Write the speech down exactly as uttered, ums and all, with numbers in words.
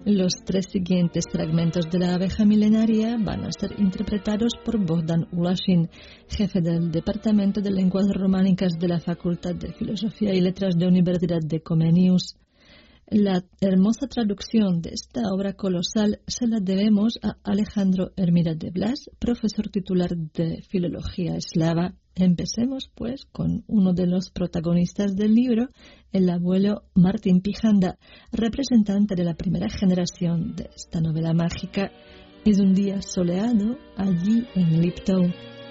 Los tres siguientes fragmentos de la abeja milenaria van a ser interpretados por Bogdan Ulashin, jefe del Departamento de Lenguas Románicas de la Facultad de Filosofía y Letras de la Universidad de Comenius. La hermosa traducción de esta obra colosal se la debemos a Alejandro Hermida de Blas, profesor titular de Filología Eslava. Empecemos, pues, con uno de los protagonistas del libro, el abuelo Martín Pijanda, representante de la primera generación de esta novela mágica. Es un día soleado allí en Liptov.